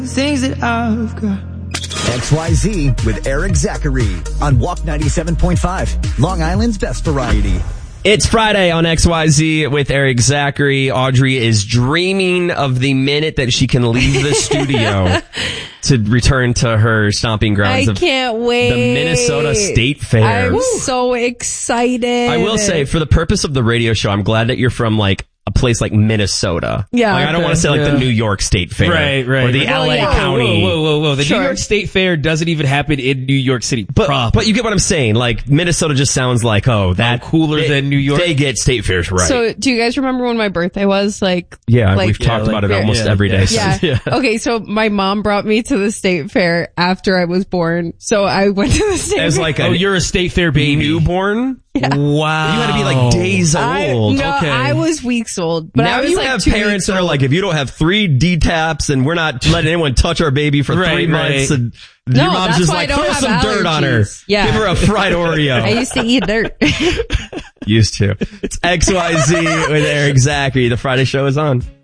Things that I've got. XYZ with Eric Zachary on Walk 97.5, Long Island's best variety. It's Friday on XYZ with Eric Zachary. Audrey is dreaming of the minute that she can leave the studio to return to her stomping grounds. I can't wait. The Minnesota State Fair. I'm so excited. I will say, for the purpose of the radio show, I'm glad that you're from like a place like Minnesota. Yeah. Like, I don't want to say like the New York State Fair. Right. Or the LA County. Whoa. The New York State Fair doesn't even happen in New York City proper. But you get what I'm saying. Like, Minnesota just sounds like, cooler than New York. They get state fairs right. So, do you guys remember when my birthday was? We've talked about it almost every day. Yeah. Okay, so my mom brought me to the state fair after I was born. So I went to the state fair. As like you're a state fair baby. Newborn? Yeah. Wow. You had to be like days old. I was weeks old. But now I was you like have 2 parents weeks that are old. like, if you don't have 3 D-taps and we're not letting anyone touch our baby for 3 months, and your mom's that's just why I like, don't throw have some dirt on her. allergies. Yeah. Give her a fried Oreo. I used to eat dirt. Used to. It's XYZ with Eric Zachary. The Friday show is on.